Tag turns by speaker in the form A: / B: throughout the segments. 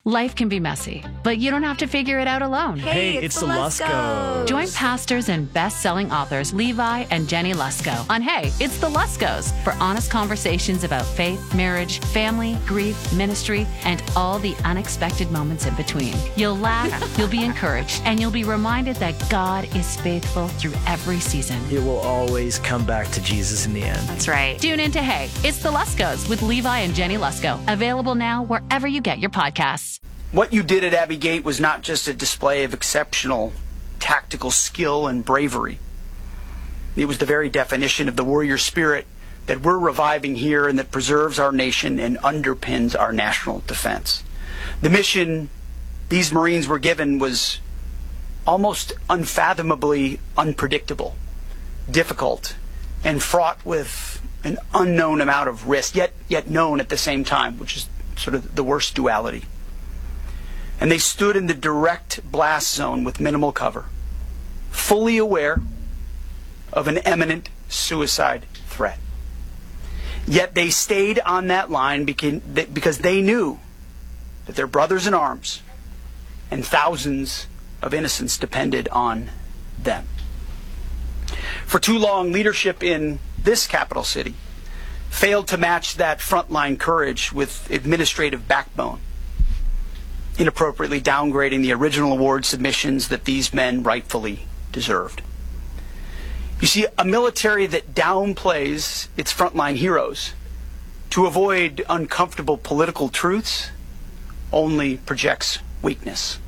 A: Life can be messy, but you don't have to figure it out alone.
B: Hey, it's the Luskos.
A: Join pastors and best-selling authors Levi and Jenny Lusko on Hey, It's the Luskos for honest conversations about faith, marriage, family, grief, ministry, and all the unexpected moments in between. You'll laugh, you'll be encouraged, and you'll be reminded that God is faithful through every season.
B: It will always come back to Jesus in the end.
A: That's right. Tune in to Hey, It's the Luskos with Levi and Jenny Lusko. Available now wherever you get your podcasts.
C: What you did at Abbey Gate was not just a display of exceptional tactical skill and bravery. It was the very definition of the warrior spirit that we're reviving here and that preserves our nation and underpins our national defense. The mission these Marines were given was almost unfathomably unpredictable, difficult, and fraught with an unknown amount of risk, yet known at the same time, which is sort of the worst duality. And they stood in the direct blast zone with minimal cover, fully aware of an imminent suicide threat. Yet they stayed on that line because they knew that their brothers in arms and thousands of innocents depended on them. For too long, leadership in this capital city failed to match that frontline courage with administrative backbone, inappropriately downgrading the original award submissions that these men rightfully deserved. You see, a military that downplays its frontline heroes to avoid uncomfortable political truths only projects weakness.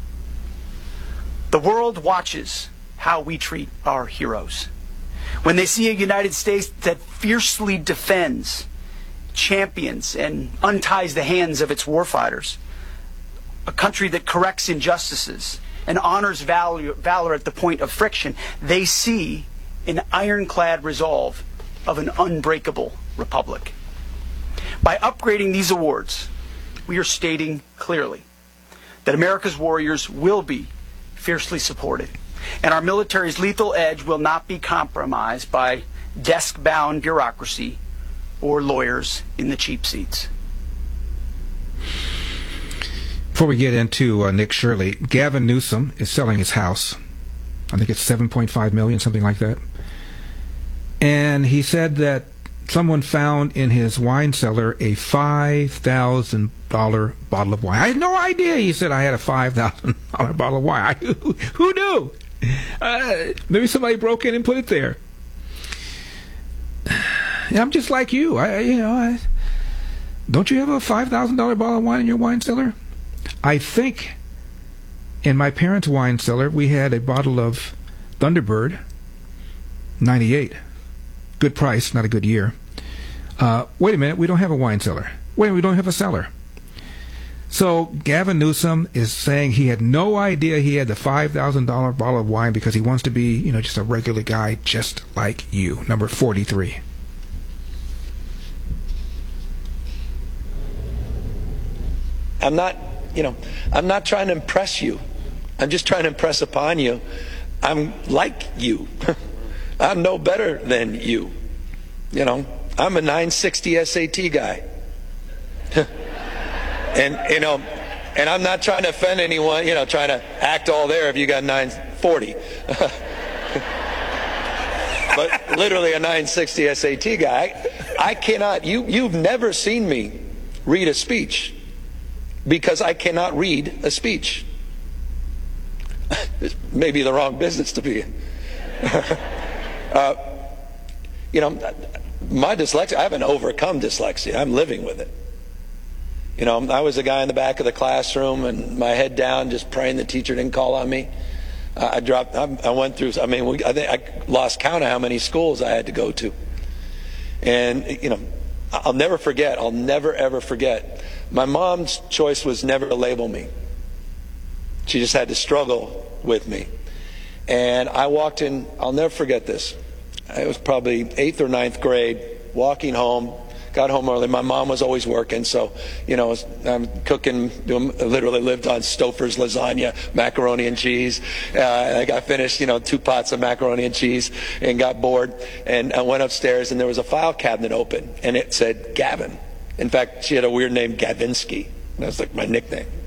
C: The world watches how we treat our heroes. When they see a United States that fiercely defends, champions, and unties the hands of its warfighters, a country that corrects injustices and honors valor at the point of friction, they see an ironclad resolve of an unbreakable republic. By upgrading these awards, we are stating clearly that America's warriors will be fiercely supported, and our military's lethal edge will not be compromised by desk-bound bureaucracy or lawyers in the cheap seats.
D: Before we get into Nick Shirley, Gavin Newsom is selling his house. I think it's $7.5 million, something like that. And he said that someone found in his wine cellar a $5,000 bottle of wine. I had no idea, he said, I had a $5,000 bottle of wine. Who knew? Maybe somebody broke in and put it there. I'm just like you. Don't you have a $5,000 bottle of wine in your wine cellar? I think in my parents' wine cellar we had a bottle of Thunderbird 98. Good price, not a good year. Wait a minute, we don't have a wine cellar. Wait, we don't have a cellar. So Gavin Newsom is saying he had no idea he had the $5,000 bottle of wine because he wants to be, just a regular guy just like you. Number 43.
E: I'm not trying to impress you. I'm just trying to impress upon you. I'm like you. I'm no better than you. I'm a 960 SAT guy. And I'm not trying to offend anyone, trying to act all there if you got 940. But literally a 960 SAT guy. I cannot, you've never seen me read a speech because I cannot read a speech. Maybe the wrong business to be in. My dyslexia, I haven't overcome dyslexia. I'm living with it. I was a guy in the back of the classroom and my head down, just praying the teacher didn't call on me. I went through, I think I lost count of how many schools I had to go to. And, I'll never ever forget. My mom's choice was never to label me. She just had to struggle with me. And I walked in, I'll never forget this. It was probably 8th or 9th grade, walking home, got home early. My mom was always working, so, I'm cooking, literally lived on Stouffer's lasagna, macaroni and cheese. I got finished, 2 pots of macaroni and cheese and got bored. And I went upstairs and there was a file cabinet open and it said Gavin. In fact, she had a weird name, Gavinsky. That was like my nickname.